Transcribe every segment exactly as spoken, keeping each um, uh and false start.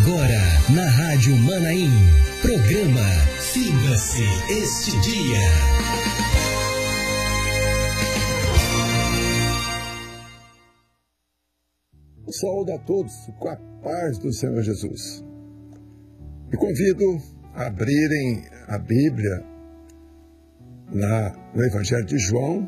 Agora, na Rádio Manaim, programa Finda-se Este Dia. Saúde a todos com a paz do Senhor Jesus. Me convido a abrirem a Bíblia na, no Evangelho de João,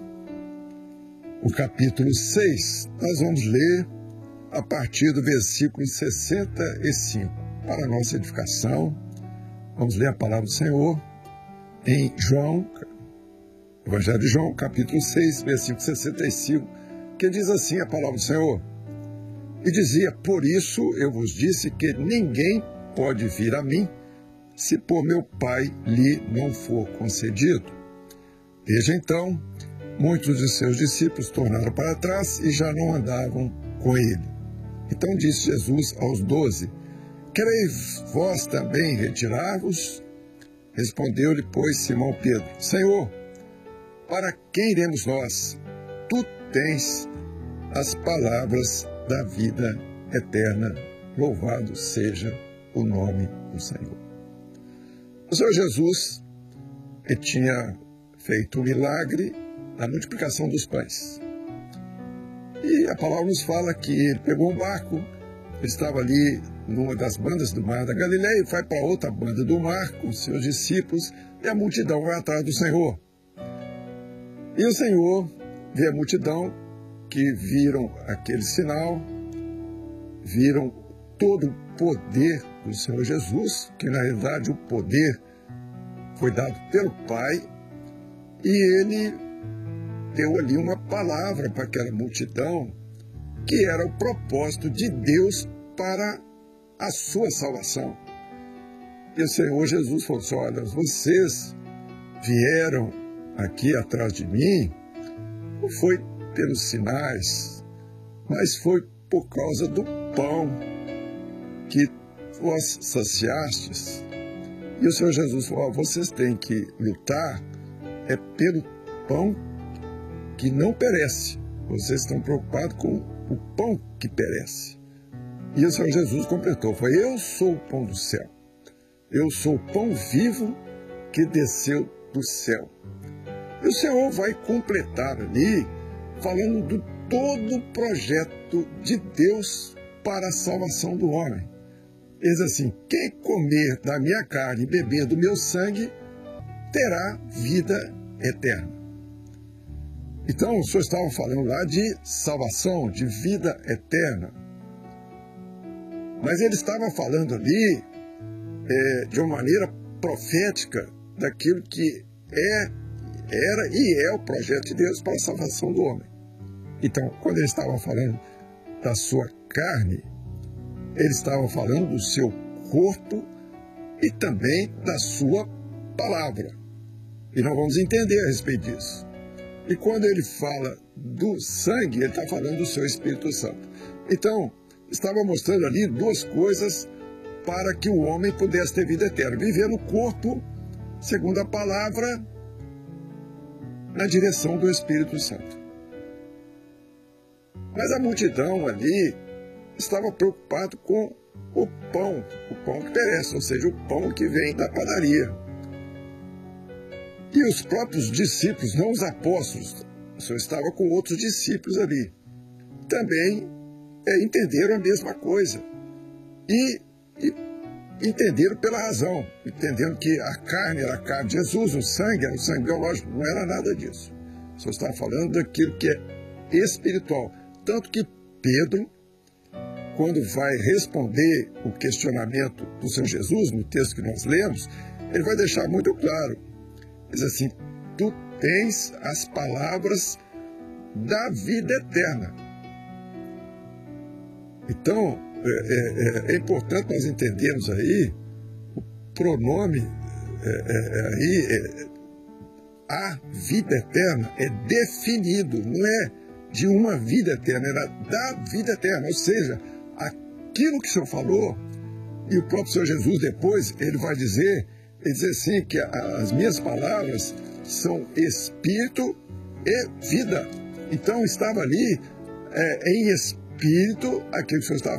o capítulo seis. Nós vamos ler a partir do versículo sessenta e cinco. Para a nossa edificação, vamos ler a palavra do Senhor em João, Evangelho de João, capítulo seis, versículo sessenta e cinco, que diz assim a palavra do Senhor. E dizia: por isso eu vos disse que ninguém pode vir a mim, se por meu Pai lhe não for concedido. Desde então, muitos de seus discípulos tornaram para trás e já não andavam com ele. Então disse Jesus aos doze: quereis vós também retirar-vos? Respondeu-lhe, pois, Simão Pedro: Senhor, para quem iremos nós? Tu tens as palavras da vida eterna. Louvado seja o nome do Senhor. O Senhor Jesus ele tinha feito um milagre na multiplicação dos pães. E a palavra nos fala que ele pegou um barco, ele estava ali numa das bandas do mar da Galileia, e vai para outra banda do mar com os seus discípulos, e a multidão vai atrás do Senhor. E o Senhor vê a multidão que viram aquele sinal, viram todo o poder do Senhor Jesus, que na realidade o poder foi dado pelo Pai, e ele deu ali uma palavra para aquela multidão, que era o propósito de Deus para a sua salvação. E o Senhor Jesus falou assim: olha, vocês vieram aqui atrás de mim, não foi pelos sinais, mas foi por causa do pão que vós saciastes. E o Senhor Jesus falou: vocês têm que lutar é pelo pão que não perece. Vocês estão preocupados com o pão que perece. E o Senhor Jesus completou: foi: eu sou o pão do céu. Eu sou o pão vivo que desceu do céu. E o Senhor vai completar ali, falando do todo o projeto de Deus para a salvação do homem. Ele diz assim: quem comer da minha carne e beber do meu sangue, terá vida eterna. Então, o Senhor estava falando lá de salvação, de vida eterna. Mas ele estava falando ali é, de uma maneira profética daquilo que é, era e é o projeto de Deus para a salvação do homem. Então, quando ele estava falando da sua carne, ele estava falando do seu corpo e também da sua palavra. E nós vamos entender a respeito disso. E quando ele fala do sangue, ele está falando do seu Espírito Santo. Então, estava mostrando ali duas coisas para que o homem pudesse ter vida eterna. Viver no corpo, segundo a palavra, na direção do Espírito Santo. Mas a multidão ali estava preocupada com o pão, o pão que perece, ou seja, o pão que vem da padaria. E os próprios discípulos, não os apóstolos, o Senhor estava com outros discípulos ali, também é, entenderam a mesma coisa. E, e entenderam pela razão, entendendo que a carne era a carne de Jesus, o sangue era o sangue biológico, não era nada disso. O Senhor estava falando daquilo que é espiritual. Tanto que Pedro, quando vai responder o questionamento do Senhor Jesus, no texto que nós lemos, ele vai deixar muito claro. Diz assim: tu tens as palavras da vida eterna. Então, é, é, é importante nós entendermos aí o pronome é, é, aí, é, a vida eterna é definido, não é de uma vida eterna, era da vida eterna, ou seja, aquilo que o Senhor falou, e o próprio Senhor Jesus depois, ele vai dizer, ele diz assim, que as minhas palavras são espírito e vida. Então estava ali é, em espírito aquilo que o Senhor estava